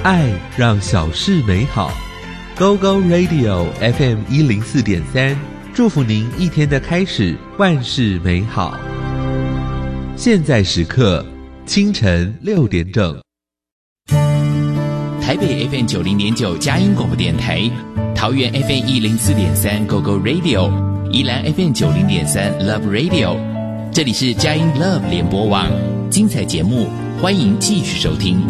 爱让小事美好。Go Go Radio FM 104.3，祝福您一天的开始万事美好。现在时刻清晨6点整。 台北 FM 90.9佳音广播电台，桃园 FM 104.3 Go Go Radio， 宜兰 FM 90.3 Love Radio， 这里是佳音 Love 联播网，精彩节目欢迎继续收听。